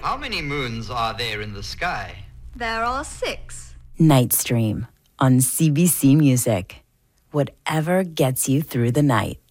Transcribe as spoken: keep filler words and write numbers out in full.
How many moons are there in the sky? There are six. Night Stream on C B C Music. Whatever gets you through the night.